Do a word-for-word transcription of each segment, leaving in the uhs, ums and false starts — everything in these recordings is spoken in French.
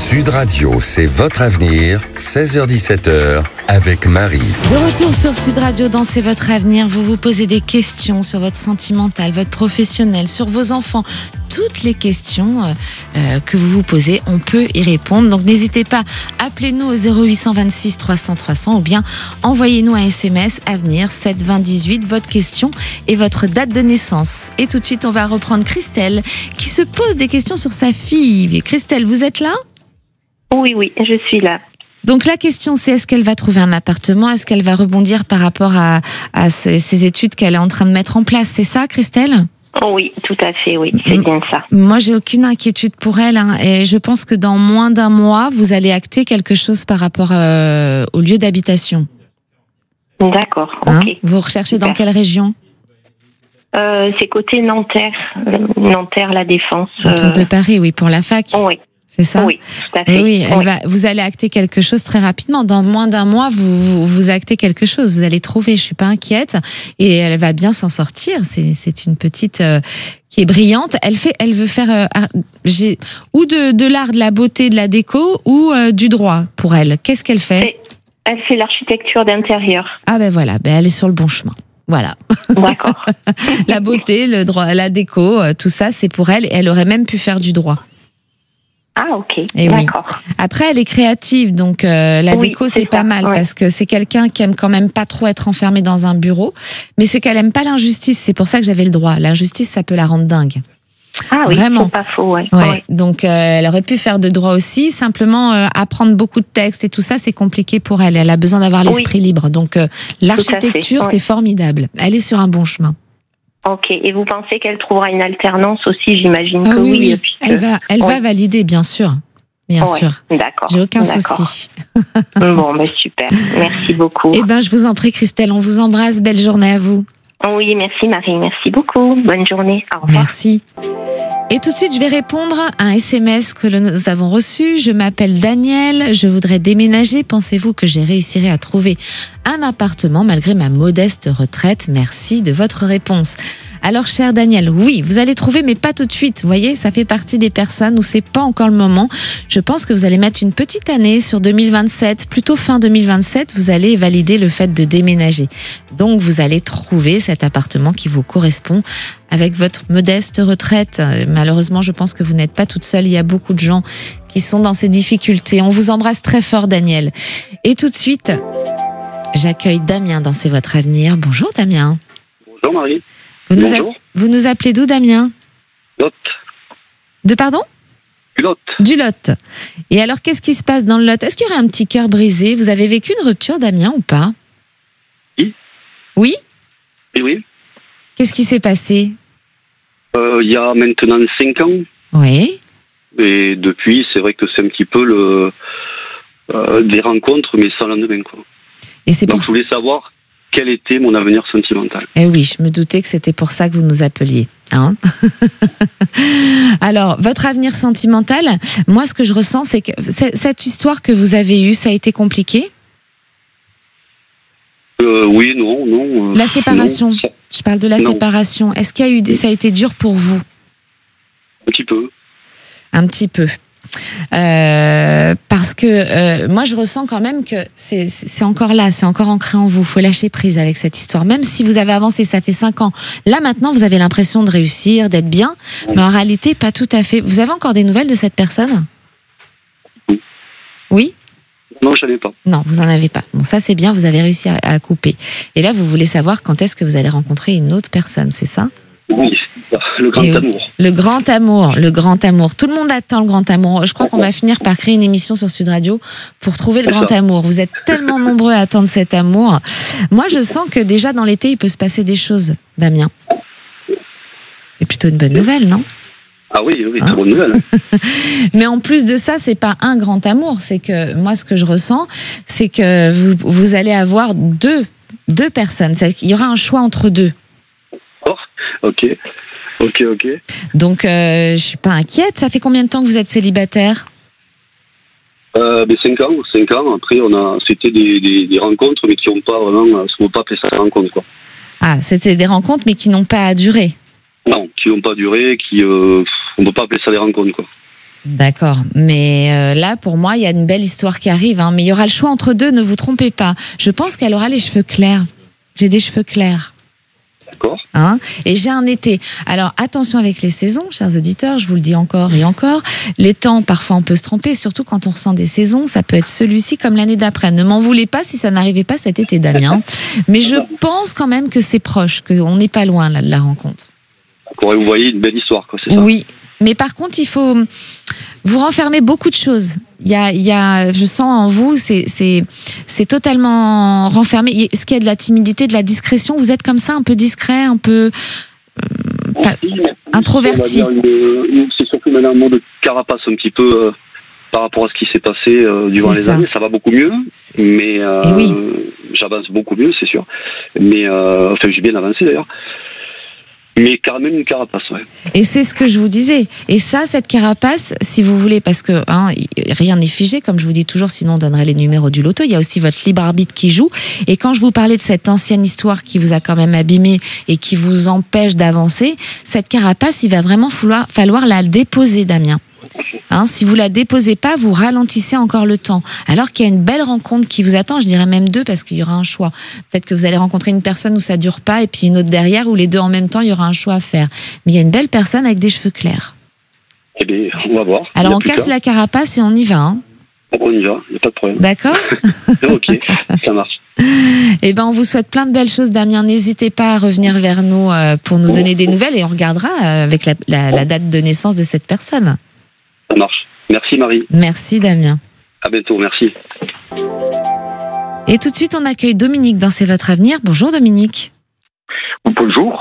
Sud Radio, c'est votre avenir, seize heures dix-sept heures, avec Marie. De retour sur Sud Radio dans C'est votre avenir, vous vous posez des questions sur votre sentimental, votre professionnel, sur vos enfants. Toutes les questions euh, que vous vous posez, on peut y répondre. Donc n'hésitez pas, appelez-nous au zéro huit cent vingt-six trois cents trois cents ou bien envoyez-nous un S M S avenir sept vingt dix-huit, votre question et votre date de naissance. Et tout de suite, on va reprendre Christelle qui se pose des questions sur sa fille. Christelle, vous êtes là ? Oui, oui, je suis là. Donc la question c'est, est-ce qu'elle va trouver un appartement ? Est-ce qu'elle va rebondir par rapport à, à ces, ces études qu'elle est en train de mettre en place ? C'est ça, Christelle ? Oui, tout à fait, oui, c'est bien ça. Moi, j'ai aucune inquiétude pour elle, hein, et je pense que dans moins d'un mois, vous allez acter quelque chose par rapport euh, au lieu d'habitation. D'accord, Hein ? ok. Vous recherchez Super. dans quelle région ? Euh, c'est côté Nanterre, euh, Nanterre, la Défense. Autour de euh, Paris, oui, pour la fac. Oui, C'est ça ? oui, tout à fait. Oui, elle Oui. va, vous allez acter quelque chose très rapidement. Dans moins d'un mois, vous, vous, vous actez quelque chose. Vous allez trouver, je suis pas inquiète. Et elle va bien s'en sortir. C'est, c'est une petite euh, qui est brillante. Elle fait, elle veut faire euh, art- j'ai, ou de, de l'art, de la beauté, de la déco, ou euh, du droit pour elle. Qu'est-ce qu'elle fait ? Et elle fait l'architecture d'intérieur. Ah ben voilà, ben elle est sur le bon chemin. Voilà. D'accord. La beauté, le droit, la déco, euh, tout ça, c'est pour elle. Et elle aurait même pu faire du droit. Ah, ok, Eh oui. d'accord. Après, elle est créative, donc euh, la Oui, déco, c'est c'est pas ça, mal, ouais. parce que c'est quelqu'un qui aime quand même pas trop être enfermé dans un bureau, mais c'est qu'elle aime pas l'injustice, c'est pour ça que j'avais le droit. L'injustice, ça peut la rendre dingue. Ah oui, Vraiment. c'est pas faux, ouais. Ouais. Ouais. Donc, euh, elle aurait pu faire de droit aussi, simplement euh, apprendre beaucoup de textes et tout ça, c'est compliqué pour elle. Elle a besoin d'avoir l'esprit libre, donc euh, l'architecture, ouais. c'est formidable. Elle est sur un bon chemin. Ok, et vous pensez qu'elle trouvera une alternance aussi, j'imagine Ah que oui, oui. oui. puisque- Elle va, elle Ouais. va valider, bien sûr. Bien Ouais, sûr. D'accord. J'ai aucun d'accord. souci. Bon, ben super. Merci beaucoup. Eh ben, je vous en prie, Christelle, on vous embrasse. Belle journée à vous. Oui, merci Marie, merci beaucoup. Bonne journée. Au revoir. Merci. Et tout de suite, je vais répondre à un S M S que nous avons reçu. Je m'appelle Daniel, je voudrais déménager. Pensez-vous que j'ai réussirai à trouver un appartement malgré ma modeste retraite ? Merci de votre réponse. Alors, cher Daniel, oui, vous allez trouver, mais pas tout de suite. Vous voyez, ça fait partie des personnes où c'est pas encore le moment. Je pense que vous allez mettre une petite année sur deux mille vingt-sept, plutôt fin deux mille vingt-sept, vous allez valider le fait de déménager. Donc, vous allez trouver cet appartement qui vous correspond avec votre modeste retraite. Malheureusement, je pense que vous n'êtes pas toute seule. Il y a beaucoup de gens qui sont dans ces difficultés. On vous embrasse très fort, Daniel. Et tout de suite, j'accueille Damien dans C'est votre avenir. Bonjour, Damien. Bonjour Marie. Vous nous, Bonjour. a- vous nous appelez d'où, Damien ? Lot. De pardon ? Du Lot. Du Lot. Et alors, qu'est-ce qui se passe dans le Lot ? Est-ce qu'il y aurait un petit cœur brisé ? Vous avez vécu une rupture, Damien, ou pas ? Oui. Oui ? Et oui. Qu'est-ce qui s'est passé ? Euh, Il y a maintenant cinq ans. Oui. Et depuis, c'est vrai que c'est un petit peu le, euh, des rencontres, mais sans lendemain, quoi. Et c'est Donc pour je voulais savoir quel était mon avenir sentimental. Eh oui, je me doutais que c'était pour ça que vous nous appeliez. Hein. Alors, votre avenir sentimental, moi, ce que je ressens, c'est que c- cette histoire que vous avez eue, ça a été compliqué ? Euh, oui, non, non. euh, La séparation. non, ça- Je parle de la Non. séparation. Est-ce qu'il y a eu des... ça a été dur pour vous ? un petit peu. Un petit peu. Euh, parce que euh, moi je ressens quand même que c'est, c'est encore là, c'est encore ancré en vous. Faut lâcher prise avec cette histoire. Même si vous avez avancé, ça fait cinq ans. Là maintenant vous avez l'impression de réussir, d'être bien, mais en réalité pas tout à fait. Vous avez encore des nouvelles de cette personne ? Oui. Oui ? Non, je savais pas. Non, vous en avez pas. Bon, ça c'est bien, vous avez réussi à, à couper. Et là vous voulez savoir quand est-ce que vous allez rencontrer une autre personne, c'est ça ? Oui, le grand Et oui. amour. Le grand amour, le grand amour. Tout le monde attend le grand amour. Je crois qu'on va finir par créer une émission sur Sud Radio pour trouver le C'est grand ça. amour. Vous êtes tellement nombreux à attendre cet amour. Moi, je sens que déjà dans l'été, il peut se passer des choses, Damien. C'est plutôt une bonne nouvelle, non ? Ah oui, oui, Hein très bonne nouvelle. hein. Mais en plus de ça, c'est pas un grand amour. C'est que moi, ce que je ressens, c'est que vous, vous allez avoir deux, deux personnes. C'est- Il y aura un choix entre deux. Oh, ok, ok, ok. Donc, euh, je suis pas inquiète. Ça fait combien de temps que vous êtes célibataire ? Euh, ben, cinq ans, cinq ans. Après, on a, c'était des, des, des rencontres, mais qui n'ont pas vraiment, euh, on peut pas appeler ça des rencontres, quoi. Ah, c'était des rencontres, mais qui n'ont pas duré. Non, qui n'ont pas duré, qui, euh, on peut pas appeler ça des rencontres, quoi. D'accord, mais euh, là, pour moi, il y a une belle histoire qui arrive, hein, mais il y aura le choix entre deux, ne vous trompez pas. Je pense qu'elle aura les cheveux clairs. J'ai des cheveux clairs. D'accord. Hein, et j'ai un été. Alors, attention avec les saisons, chers auditeurs, je vous le dis encore et encore. Les temps, parfois, on peut se tromper, surtout quand on ressent des saisons. Ça peut être celui-ci comme l'année d'après. Ne m'en voulez pas si ça n'arrivait pas cet été, Damien. Mais je pense quand même que c'est proche, qu'on n'est pas loin là, de la rencontre. D'accord, et vous voyez une belle histoire, quoi, c'est ça? Oui, mais par contre, il faut vous renfermer beaucoup de choses. Il y a, il y a, je sens en vous, c'est, c'est, c'est totalement renfermé. Est-ce qu'il y a de la timidité, de la discrétion? Vous êtes comme ça, un peu discret, un peu euh, pas, introverti. Une, une, c'est surtout maintenant un mot de carapace un petit peu euh, par rapport à ce qui s'est passé euh, durant c'est les ça. années. Ça va beaucoup mieux, c'est, mais euh, oui. j'avance beaucoup mieux, c'est sûr. Mais euh, enfin, j'ai bien avancé d'ailleurs. Mais quand même une carapace, ouais. Et c'est ce que je vous disais. Et ça, cette carapace, si vous voulez, parce que hein, rien n'est figé, comme je vous dis toujours, sinon on donnerait les numéros du loto. Il y a aussi votre libre arbitre qui joue. Et quand je vous parlais de cette ancienne histoire qui vous a quand même abîmé et qui vous empêche d'avancer, cette carapace, il va vraiment falloir, falloir la déposer, Damien. Hein, si vous la déposez pas, vous ralentissez encore le temps. Alors qu'il y a une belle rencontre qui vous attend, je dirais même deux parce qu'il y aura un choix. Peut-être que vous allez rencontrer une personne où ça dure pas et puis une autre derrière où les deux en même temps, il y aura un choix à faire. Mais il y a une belle personne avec des cheveux clairs. Eh bien, on va voir. Alors on casse la carapace et on y va. Hein. On y va, il n'y a pas de problème. D'accord. Ok, ça marche. Eh ben, on vous souhaite plein de belles choses, Damien. N'hésitez pas à revenir vers nous pour nous donner des nouvelles et on regardera avec la, la, la date de naissance de cette personne. Ça marche. Merci Marie. Merci Damien. À bientôt, merci. Et tout de suite, on accueille Dominique dans C'est votre avenir. Bonjour Dominique. Bonjour.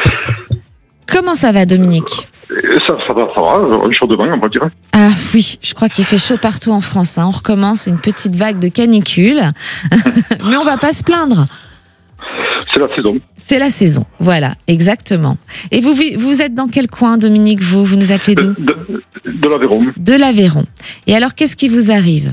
Comment ça va Dominique? Ça, ça va, ça va, chaud de bain, on va dire. Ah oui, je crois qu'il fait chaud partout en France. Hein. On recommence une petite vague de canicule. Mais on va pas se plaindre. C'est la saison. C'est la saison, voilà, exactement. Et vous, vous êtes dans quel coin, Dominique, vous Vous nous appelez d'où? De, de, de l'Aveyron. De l'Aveyron. Et alors, qu'est-ce qui vous arrive?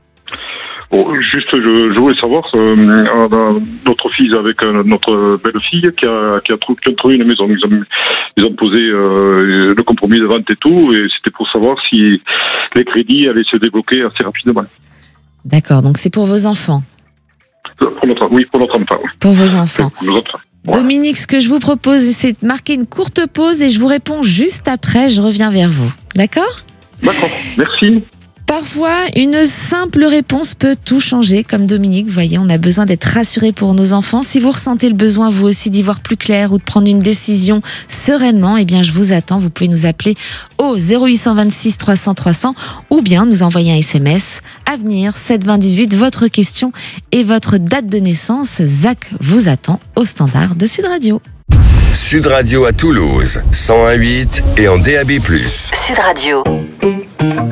Bon, juste, je, je voulais savoir, euh, notre fille avec euh, notre belle-fille qui a, qui, a trouvé, qui a trouvé une maison. Ils ont, ils ont posé euh, le compromis de vente et tout, et c'était pour savoir si les crédits allaient se débloquer assez rapidement. D'accord, donc c'est pour vos enfants? Pour notre, oui, pour notre enfant. Oui. Pour vos enfants. Pour nos enfants. Voilà. Dominique, ce que je vous propose, c'est de marquer une courte pause et je vous réponds juste après, je reviens vers vous. D'accord? D'accord, merci. Parfois, une simple réponse peut tout changer. Comme Dominique, vous voyez, on a besoin d'être rassuré pour nos enfants. Si vous ressentez le besoin, vous aussi, d'y voir plus clair ou de prendre une décision sereinement, eh bien, je vous attends. Vous pouvez nous appeler au zéro huit cent vingt-six trois cents trois cents ou bien nous envoyer un S M S. Avenir sept vingt dix-huit, votre question et votre date de naissance. Zach vous attend au standard de Sud Radio. Sud Radio à Toulouse, cent un virgule huit et en D A B plus. Sud Radio.